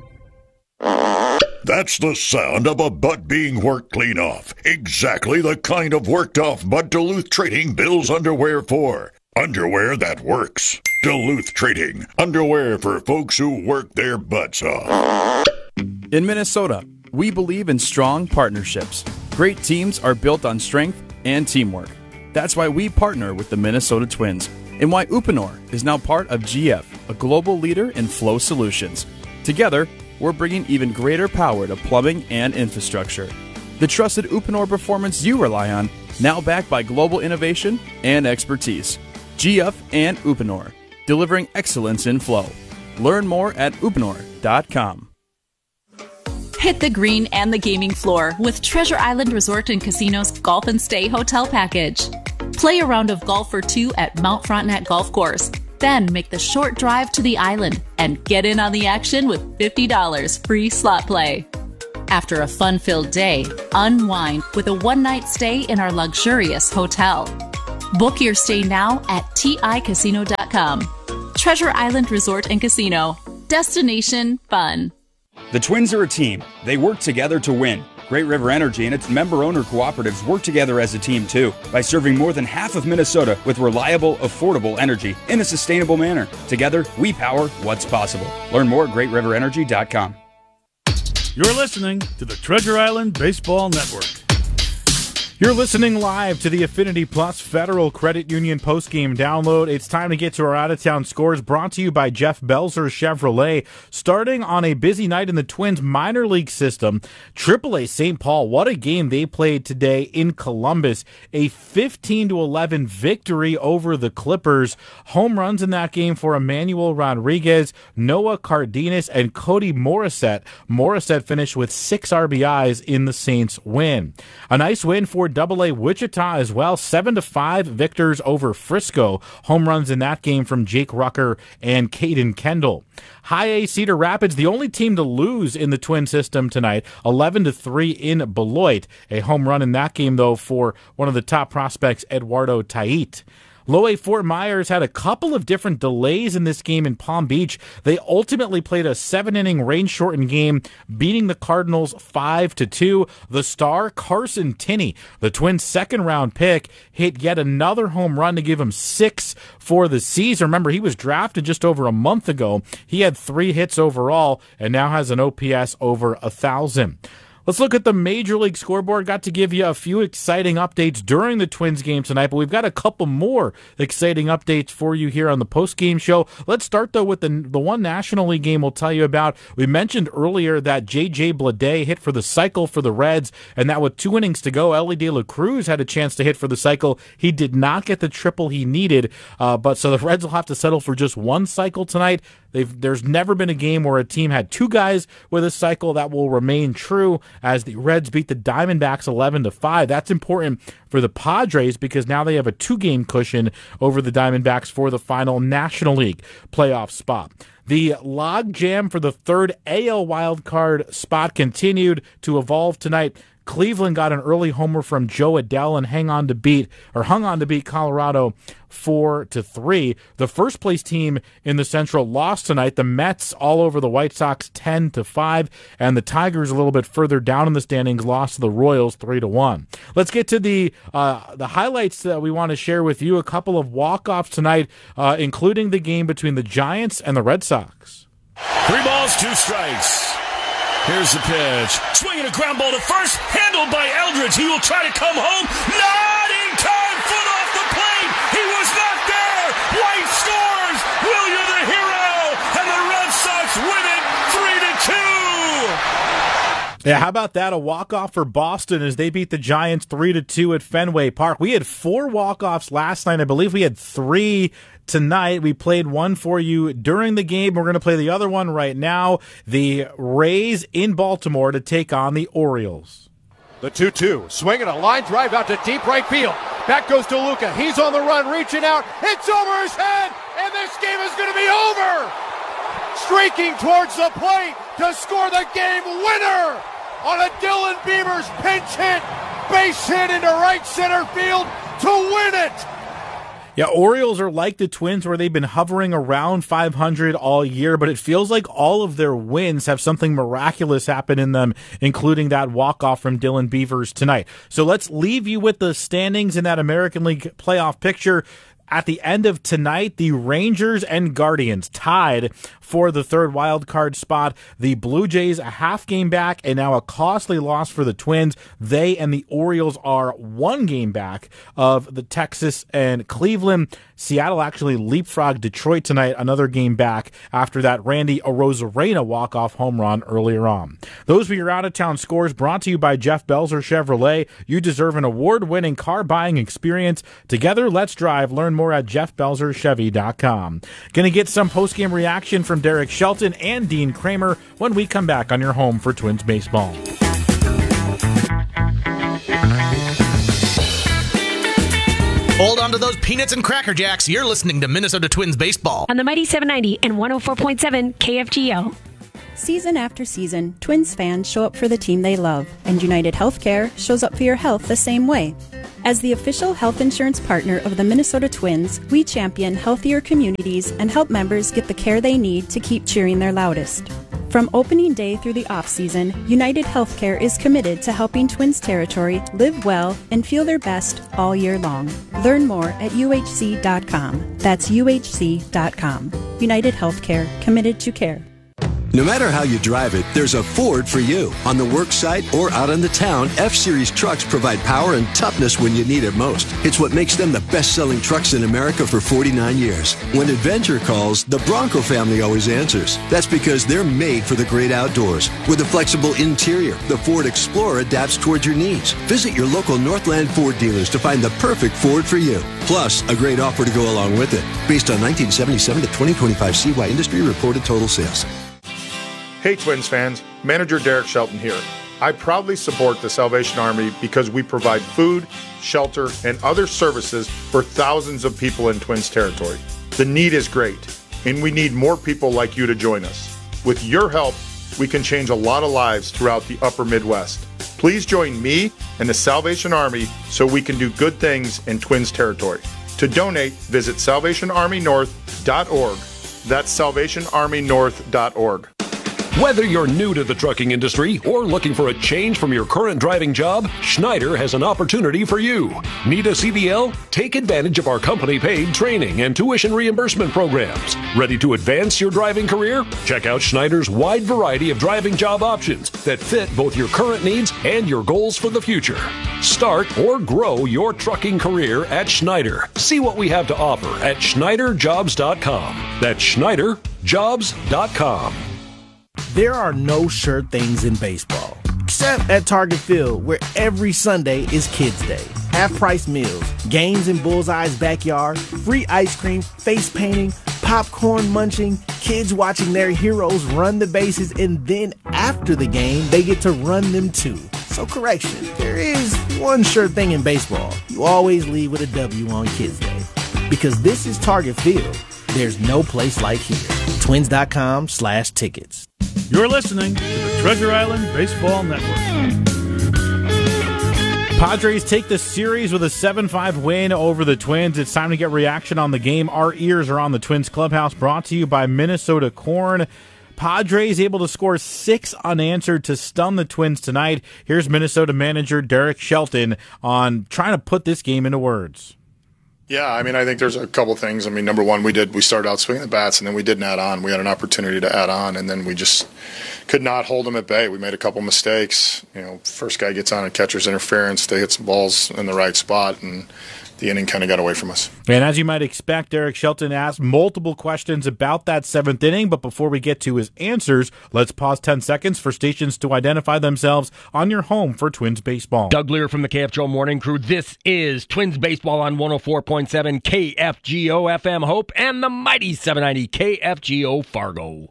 That's the sound of a butt being worked clean off. Exactly the kind of worked off Bud Duluth Trading builds underwear for. Underwear that works. Duluth Trading. Underwear for folks who work their butts off. In Minnesota, we believe in strong partnerships. Great teams are built on strength and teamwork. That's why we partner with the Minnesota Twins, and why Uponor is now part of G F, a global leader in flow solutions. Together, we're bringing even greater power to plumbing and infrastructure. The trusted Uponor performance you rely on, now backed by global innovation and expertise. G F and Uponor, delivering excellence in flow. Learn more at uponor dot com. Hit the green and the gaming floor with Treasure Island Resort and Casino's Golf and Stay Hotel Package. Play a round of golf or two at Mount Frontenac Golf Course. Then make the short drive to the island and get in on the action with fifty dollars free slot play. After a fun-filled day, unwind with a one-night stay in our luxurious hotel. Book your stay now at T I casino dot com. Treasure Island Resort and Casino. Destination fun. The Twins are a team. They work together to win. Great River Energy and its member-owner cooperatives work together as a team, too, by serving more than half of Minnesota with reliable, affordable energy in a sustainable manner. Together, we power what's possible. Learn more at great river energy dot com. You're listening to the Treasure Island Baseball Network. You're listening live to the Affinity Plus Federal Credit Union postgame download. It's time to get to our out-of-town scores, brought to you by Jeff Belzer Chevrolet. Starting on a busy night in the Twins minor league system, triple A Saint Paul, what a game they played today in Columbus. A fifteen to eleven victory over the Clippers. Home runs in that game for Emmanuel Rodriguez, Noah Cardenas, and Cody Morissette. Morissette finished with six R B Is in the Saints' win. A nice win for Double A Wichita as well, seven to five victors over Frisco. Home runs in that game from Jake Rucker and Caden Kendall. High A Cedar Rapids, the only team to lose in the Twin system tonight, eleven to three in Beloit. A home run in that game, though, for one of the top prospects, Eduardo Tait. Low A Fort Myers had a couple of different delays in this game in Palm Beach. They ultimately played a seven-inning rain-shortened game, beating the Cardinals five to two. The star, Carson Tinney, the Twins' second-round pick, hit yet another home run to give him six for the season. Remember, he was drafted just over a month ago. He had three hits overall and now has an O P S over one thousand. Let's look at the Major League scoreboard. Got to give you a few exciting updates during the Twins game tonight, but we've got a couple more exciting updates for you here on the post-game show. Let's start, though, with the, the one National League game we'll tell you about. We mentioned earlier that J J Bleday hit for the cycle for the Reds, and that with two innings to go, Ellie De La Cruz had a chance to hit for the cycle. He did not get the triple he needed, uh, but so the Reds will have to settle for just one cycle tonight. They've, there's never been a game where a team had two guys with a cycle. That will remain true as the Reds beat the Diamondbacks eleven to five. That's important for the Padres because now they have a two-game cushion over the Diamondbacks for the final National League playoff spot. The log jam for the third A L wildcard spot continued to evolve tonight. Cleveland got an early homer from Joe Adell and hang on to beat or hung on to beat Colorado four to three. The first place team in the Central lost tonight. The Mets all over the White Sox ten to five, and the Tigers a little bit further down in the standings lost to the Royals three to one. Let's get to the uh, the highlights that we want to share with you. A couple of walk-offs tonight, uh, including the game between the Giants and the Red Sox. Three balls, two strikes. Here's the pitch. Swinging a ground ball to first. Handled by Eldridge. He will try to come home. Not in time. Foot off the plate. He was not there. White scores. Will, you're the hero. And the Red Sox win it three to two. Yeah, how about that? A walk-off for Boston as they beat the Giants three to two at Fenway Park. We had four walk-offs last night. I believe we had three tonight. We played one for you during the game. We're going to play the other one right now. The Rays in Baltimore to take on the Orioles. The two two. Swinging a line drive out to deep right field. Back goes to Luca. He's on the run, reaching out. It's over his head, and this game is going to be over. Streaking towards the plate to score the game winner on a Dylan Beavers pinch hit. Base hit into right center field to win it. Yeah, Orioles are like the Twins where they've been hovering around five hundred all year, but it feels like all of their wins have something miraculous happen in them, including that walk-off from Dylan Beavers tonight. So let's leave you with the standings in that American League playoff picture. at the end of tonight, the Rangers and Guardians tied for the third wild card spot. The Blue Jays a half game back, and now a costly loss for the Twins. They and the Orioles are one game back of the Texas and Cleveland. Seattle actually leapfrogged Detroit tonight, another game back after that Randy Arozarena walk-off home run earlier on. Those were your out-of-town scores brought to you by Jeff Belzer Chevrolet. You deserve an award-winning car buying experience. Together, let's drive. Learn more at jeff belzer chevy dot com. Gonna get some post-game reaction from Derek Shelton and Dean Kramer when we come back on your home for Twins baseball. Hold on to those peanuts and Cracker Jacks. You're listening to Minnesota Twins baseball on the Mighty seven ninety and one oh four point seven K F G O. Season after season, Twins fans show up for the team they love, and United Healthcare shows up for your health the same way. As the official health insurance partner of the Minnesota Twins, we champion healthier communities and help members get the care they need to keep cheering their loudest. From opening day through the off-season, United Healthcare is committed to helping Twins territory live well and feel their best all year long. Learn more at U H C dot com. That's U H C dot com. United Healthcare, committed to care. No matter how you drive it, there's a Ford for you. On the work site or out in the town, F-Series trucks provide power and toughness when you need it most. It's what makes them the best-selling trucks in America for forty-nine years. When adventure calls, the Bronco family always answers. That's because they're made for the great outdoors. With a flexible interior, the Ford Explorer adapts towards your needs. Visit your local Northland Ford dealers to find the perfect Ford for you. Plus, a great offer to go along with it. Based on nineteen seventy-seven to twenty twenty-five C Y industry reported total sales. Hey Twins fans, Manager Derek Shelton here. I proudly support the Salvation Army because we provide food, shelter, and other services for thousands of people in Twins territory. The need is great, and we need more people like you to join us. With your help, we can change a lot of lives throughout the upper Midwest. Please join me and the Salvation Army so we can do good things in Twins territory. To donate, visit salvation army north dot org. That's salvation army north dot org. Whether you're new to the trucking industry or looking for a change from your current driving job, Schneider has an opportunity for you. Need a C D L? Take advantage of our company-paid training and tuition reimbursement programs. Ready to advance your driving career? Check out Schneider's wide variety of driving job options that fit both your current needs and your goals for the future. Start or grow your trucking career at Schneider. See what we have to offer at schneider jobs dot com. That's schneider jobs dot com. There are no sure things in baseball, except at Target Field, where every Sunday is Kids Day. Half-price meals, games in Bullseye's backyard, free ice cream, face painting, popcorn munching, kids watching their heroes run the bases, and then after the game, they get to run them too. So correction, there is one sure thing in baseball. You always leave with a W on Kids Day. Because this is Target Field, there's no place like here. Twins.com slash tickets. You're listening to the Treasure Island Baseball Network. Padres take the series with a seven five win over the Twins. It's time to get reaction on the game. Our ears are on the Twins clubhouse, brought to you by Minnesota Corn. Padres able to score six unanswered to stun the Twins tonight. Here's Minnesota manager Derek Shelton on trying to put this game into words. Yeah, I mean, I think there's a couple things. I mean, number one, we did we started out swinging the bats, and then we didn't add on. We had an opportunity to add on, and then we just could not hold them at bay. We made a couple mistakes. You know, first guy gets on a catcher's interference. They hit some balls in the right spot, and the inning kind of got away from us. And as you might expect, Derek Shelton asked multiple questions about that seventh inning, but before we get to his answers, let's pause ten seconds for stations to identify themselves on your home for Twins baseball. Doug Lear from the K F G O Morning Crew. This is Twins baseball on one oh four point seven K F G O F M Hope and the mighty seven ninety K F G O Fargo.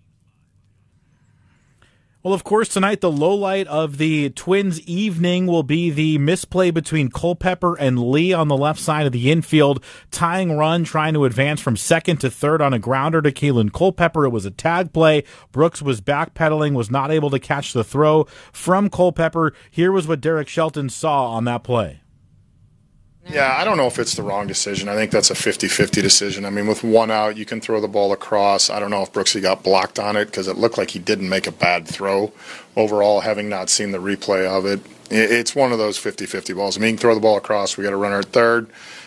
Well, of course, tonight the lowlight of the Twins' evening will be the misplay between Culpepper and Lee on the left side of the infield. Tying run, trying to advance from second to third on a grounder to Kalen Culpepper. It was a tag play. Brooks was backpedaling, was not able to catch the throw from Culpepper. Here was what Derek Shelton saw on that play. Yeah, I don't know if it's the wrong decision. I think that's a fifty-fifty decision. I mean, with one out, you can throw the ball across. I don't know if Brooksy got blocked on it because it looked like he didn't make a bad throw overall, having not seen the replay of it. It's one of those fifty-fifty balls. I mean, you can throw the ball across. We got a runner at third.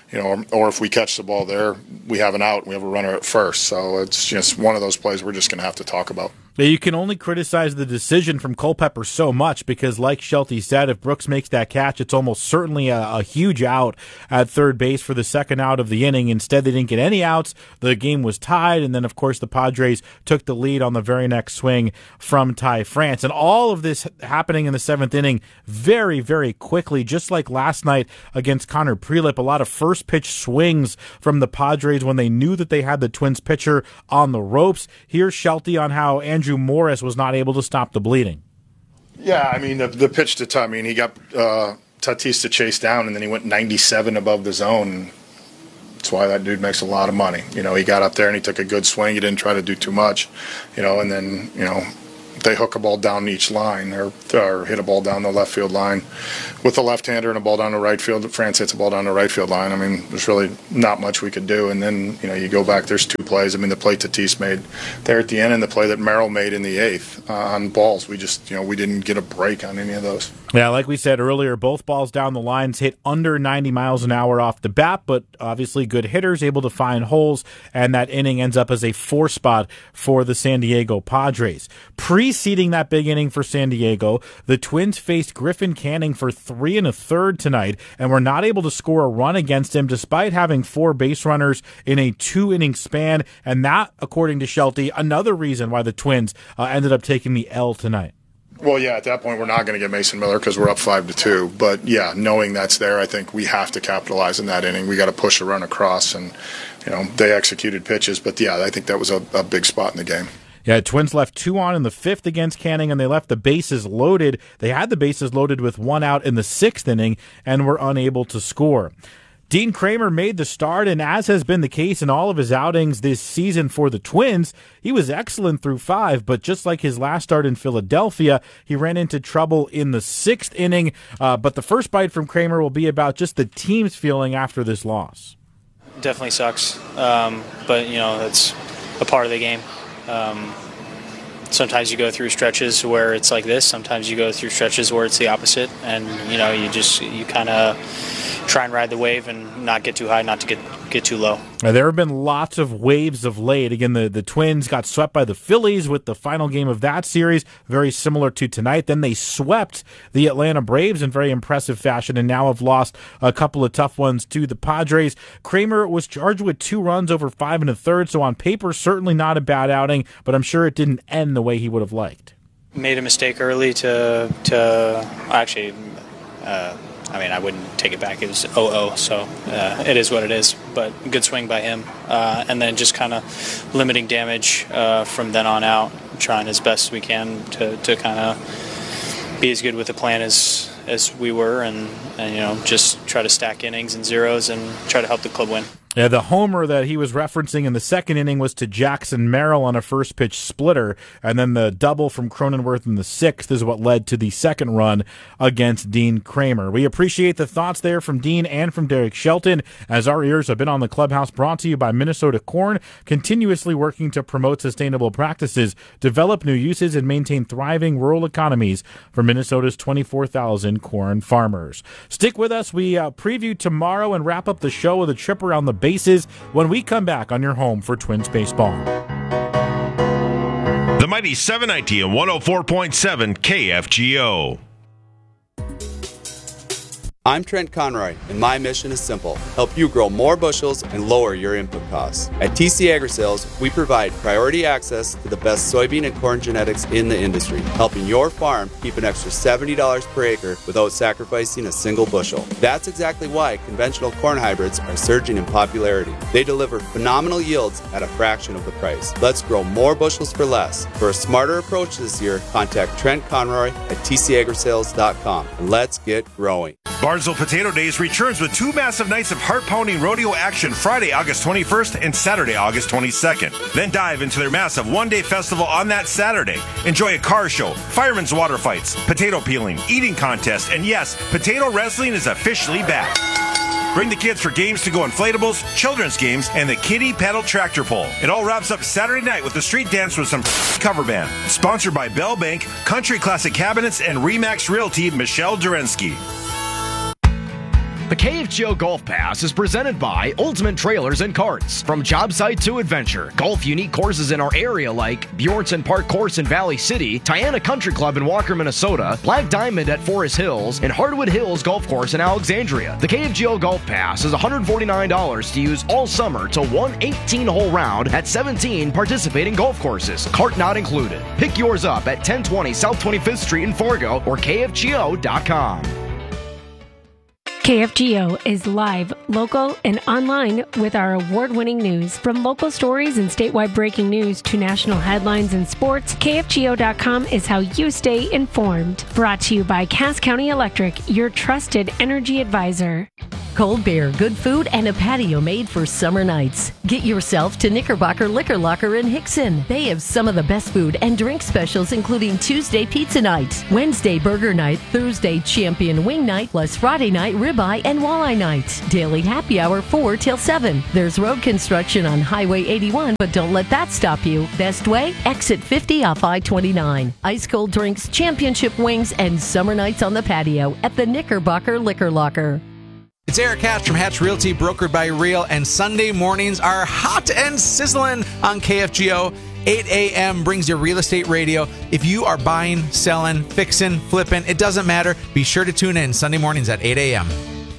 you know, or, or if we catch the ball there, we have an out and we have a runner at first. So it's just one of those plays we're just going to have to talk about. You can only criticize the decision from Culpepper so much because, like Shelty said, if Brooks makes that catch, it's almost certainly a, a huge out at third base for the second out of the inning. Instead, they didn't get any outs. The game was tied, and then, of course, the Padres took the lead on the very next swing from Ty France. And all of this happening in the seventh inning very, very quickly, just like last night against Connor Prelip. A lot of first-pitch swings from the Padres when they knew that they had the Twins pitcher on the ropes. Here's Shelty on how Andrew Andrew Morris was not able to stop the bleeding. Yeah, I mean, the, the pitch to Tatis, I mean, he got uh, Tatis to chase down, and then he went ninety-seven above the zone. That's why that dude makes a lot of money. You know, he got up there and he took a good swing. He didn't try to do too much, you know, and then, you know, they hook a ball down each line or, or hit a ball down the left field line with a left-hander and a ball down the right field. France hits a ball down the right field line. I mean, there's really not much we could do. And then, you know, you go back, there's two plays. I mean, the play Tatis made there at the end and the play that Merrill made in the eighth uh, on balls. We just, you know, we didn't get a break on any of those. Yeah, like we said earlier, both balls down the lines hit under ninety miles an hour off the bat, but obviously good hitters able to find holes, and that inning ends up as a four spot for the San Diego Padres. Preceding that big inning for San Diego, the Twins faced Griffin Canning for three and a third tonight, and were not able to score a run against him despite having four base runners in a two-inning span, and that, according to Shelty, another reason why the Twins uh, ended up taking the L tonight. Well, yeah, at that point, we're not going to get Mason Miller because we're up five to two. But, yeah, knowing that's there, I think we have to capitalize in that inning. We got to push a run across, and, you know, they executed pitches. But, yeah, I think that was a, a big spot in the game. Yeah, Twins left two on in the fifth against Canning, and they left the bases loaded. They had the bases loaded with one out in the sixth inning and were unable to score. Dean Kramer made the start, and as has been the case in all of his outings this season for the Twins, he was excellent through five, but just like his last start in Philadelphia, he ran into trouble in the sixth inning. Uh, but the first bite from Kramer will be about just the team's feeling after this loss. Definitely sucks, um, but, you know, that's a part of the game. Um, sometimes you go through stretches where it's like this, sometimes you go through stretches where it's the opposite, and, you know, you just, you kind of try and ride the wave and not get too high, not to get get too low. Now, there have been lots of waves of late. Again, the, the Twins got swept by the Phillies with the final game of that series, very similar to tonight. Then they swept the Atlanta Braves in very impressive fashion and now have lost a couple of tough ones to the Padres. Kramer was charged with two runs over five and a third, so on paper, certainly not a bad outing, but I'm sure it didn't end the way he would have liked. Made a mistake early to, to actually... Uh, I mean, I wouldn't take it back. It was oh oh, so uh, it is what it is. But good swing by him. Uh, and then just kind of limiting damage uh, from then on out, trying as best we can to, to kind of be as good with the plan as as we were, and, and, you know, just try to stack innings and zeros and try to help the club win. Yeah, the homer that he was referencing in the second inning was to Jackson Merrill on a first-pitch splitter, and then the double from Cronenworth in the sixth is what led to the second run against Dean Kramer. We appreciate the thoughts there from Dean and from Derek Shelton, as our ears have been on the clubhouse, brought to you by Minnesota Corn, continuously working to promote sustainable practices, develop new uses, and maintain thriving rural economies for Minnesota's twenty-four thousand corn farmers. Stick with us. We uh, preview tomorrow and wrap up the show with a trip around the bases when we come back on your home for Twins baseball. The Mighty seven ninety and one oh four point seven K F G O. I'm Trent Conroy, and my mission is simple: help you grow more bushels and lower your input costs. At T C Agri-Sales, we provide priority access to the best soybean and corn genetics in the industry, helping your farm keep an extra seventy dollars per acre without sacrificing a single bushel. That's exactly why conventional corn hybrids are surging in popularity. They deliver phenomenal yields at a fraction of the price. Let's grow more bushels for less. For a smarter approach this year, contact Trent Conroy at T C agri sales dot com, and let's get growing. Barnesville Potato Days returns with two massive nights of heart-pounding rodeo action Friday, August twenty-first and Saturday, August twenty-second. Then dive into their massive one-day festival on that Saturday. Enjoy a car show, firemen's water fights, potato peeling, eating contest, and yes, potato wrestling is officially back. Bring the kids for games to go inflatables, children's games, and the kiddie paddle tractor pull. It all wraps up Saturday night with a street dance with some cover band. Sponsored by Bell Bank, Country Classic Cabinets, and Remax Realty, Michelle Durensky. The K F G O Golf Pass is presented by Ultimate Trailers and Carts. From job site to adventure, golf unique courses in our area like Bjornson Park Course in Valley City, Tiana Country Club in Walker, Minnesota, Black Diamond at Forest Hills, and Hardwood Hills Golf Course in Alexandria. The K F G O Golf Pass is one hundred forty-nine dollars to use all summer to one eighteen-hole round at seventeen participating golf courses. Cart not included. Pick yours up at ten twenty South twenty-fifth Street in Fargo or K F G O dot com. K F G O is live, local, and online with our award-winning news. From local stories and statewide breaking news to national headlines and sports, K F G O dot com is how you stay informed. Brought to you by Cass County Electric, your trusted energy advisor. Cold beer, good food, and a patio made for summer nights. Get yourself to Knickerbocker Liquor Locker in Hickson. They have some of the best food and drink specials, including Tuesday pizza night, Wednesday burger night, Thursday champion wing night, plus Friday night ribeye and walleye night. Daily happy hour four till seven. There's road construction on Highway eighty-one, but don't let that stop you. Best way? Exit fifty off I twenty-nine. Ice cold drinks, championship wings, and summer nights on the patio at the Knickerbocker Liquor Locker. It's Eric Hatch from Hatch Realty, brokered by Real, and Sunday mornings are hot and sizzling on K F G O. eight a.m. brings you real estate radio. If you are buying, selling, fixing, flipping, it doesn't matter. Be sure to tune in Sunday mornings at eight a.m.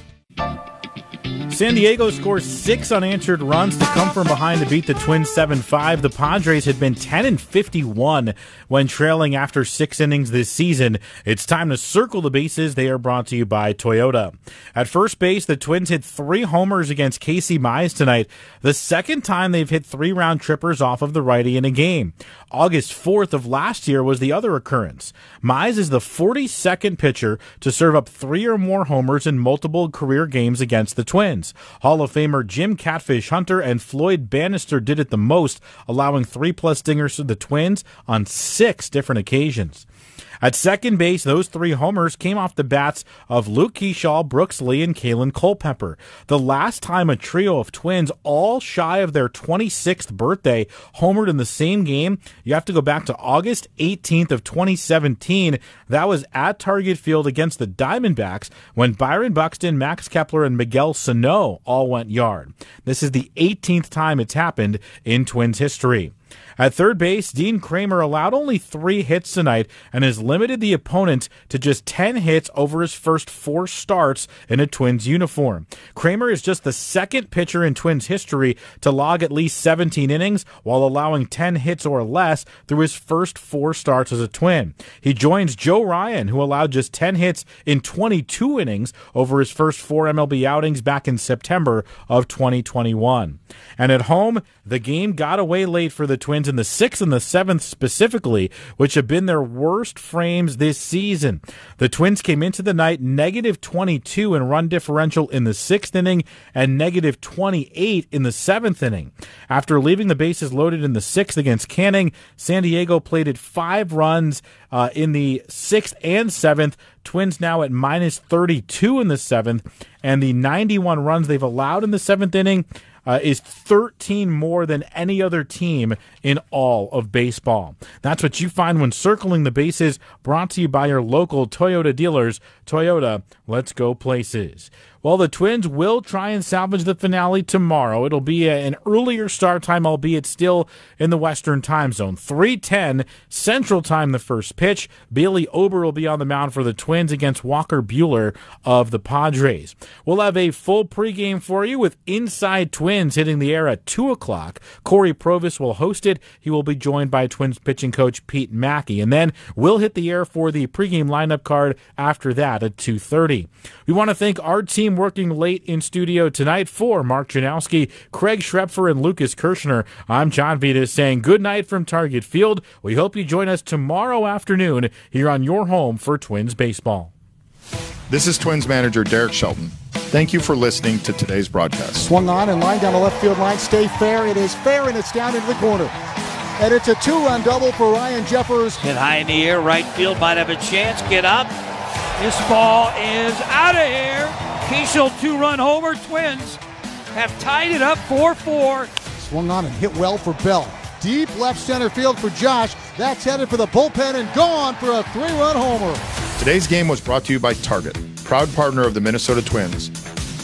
San Diego scores six unanswered runs to come from behind to beat the Twins seven five. The Padres had been ten and fifty-one when trailing after six innings this season. It's time to circle the bases. They are brought to you by Toyota. At first base, the Twins hit three homers against Casey Mize tonight, the second time they've hit three round trippers off of the righty in a game. August fourth of last year was the other occurrence. Mize is the forty-second pitcher to serve up three or more homers in multiple career games against the Twins. Hall of Famer Jim Catfish Hunter and Floyd Bannister did it the most, allowing three-plus dingers to the Twins on six different occasions. At second base, those three homers came off the bats of Luke Keyshaw, Brooks Lee, and Kalen Culpepper. The last time a trio of Twins, all shy of their twenty-sixth birthday, homered in the same game, you have to go back to August eighteenth of twenty seventeen. That was at Target Field against the Diamondbacks when Byron Buxton, Max Kepler, and Miguel Sano all went yard. This is the eighteenth time it's happened in Twins history. At third base, Dean Kramer allowed only three hits tonight and has limited the opponent to just ten hits over his first four starts in a Twins uniform. Kramer is just the second pitcher in Twins history to log at least seventeen innings while allowing ten hits or less through his first four starts as a Twin. He joins Joe Ryan, who allowed just ten hits in twenty-two innings over his first four M L B outings back in September of twenty twenty-one. And at home, the game got away late for the Twins in the sixth and the seventh specifically, which have been their worst frames this season. The Twins came into the night negative twenty-two in run differential in the sixth inning and negative twenty-eight in the seventh inning. After leaving the bases loaded in the sixth against Canning, San Diego plated five runs uh, in the sixth and seventh. Twins now at minus thirty-two in the seventh, and the ninety-one runs they've allowed in the seventh inning Uh, is thirteen more than any other team in all of baseball. That's what you find when circling the bases, brought to you by your local Toyota dealers. Toyota, let's go places. Well, the Twins will try and salvage the finale tomorrow. It'll be a, an earlier start time, albeit still in the Western time zone. three ten Central Time, the first pitch. Bailey Ober will be on the mound for the Twins against Walker Buehler of the Padres. We'll have a full pregame for you with Inside Twins hitting the air at two o'clock. Corey Provis will host it. He will be joined by Twins pitching coach Pete Mackey. And then we'll hit the air for the pregame lineup card after that at two thirty. We want to thank our team working late in studio tonight. For Mark Janowski, Craig Schrepfer, and Lucas Kirshner, I'm John Vitas saying good night from Target Field. We hope you join us tomorrow afternoon here on your home for Twins baseball. This is Twins manager Derek Shelton. Thank you for listening to today's broadcast. Swung on and line down the left field line. Stay fair. It is fair, and it's down into the corner. And it's a two-run double for Ryan Jeffers. Hit high in the air. Right field might have a chance. Get up. This ball is out of here. Keishel two-run homer. Twins have tied it up four four. Swung on and hit well for Bell. Deep left center field for Josh. That's headed for the bullpen and gone for a three-run homer. Today's game was brought to you by Target, proud partner of the Minnesota Twins.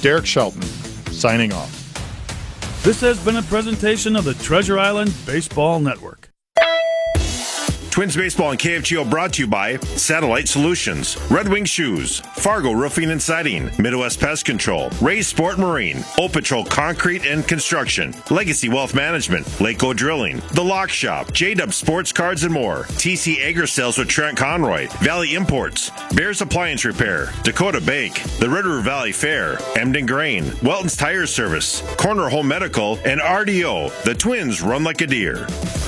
Derek Shelton, signing off. This has been a presentation of the Treasure Island Baseball Network. Twins Baseball and K F G O brought to you by Satellite Solutions, Red Wing Shoes, Fargo Roofing and Siding, Midwest Pest Control, Ray's Sport Marine, O Patrol Concrete and Construction, Legacy Wealth Management, Lakeo Drilling, The Lock Shop, J-Dub Sports Cards and more, T C Agri Sales with Trent Conroy, Valley Imports, Bears Appliance Repair, Dakota Bake, the Red River Valley Fair, Emden Grain, Welton's Tire Service, Corner Home Medical, and R D O. The Twins run like a deer.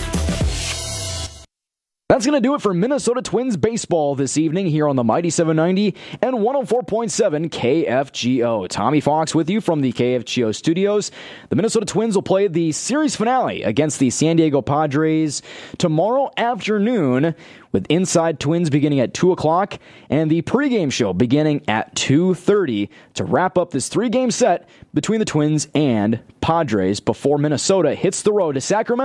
That's going to do it for Minnesota Twins baseball this evening here on the Mighty seven ninety and one oh four point seven K F G O. Tommy Fox with you from the K F G O studios. The Minnesota Twins will play the series finale against the San Diego Padres tomorrow afternoon, with Inside Twins beginning at two o'clock and the pregame show beginning at two thirty to wrap up this three-game set between the Twins and Padres before Minnesota hits the road to Sacramento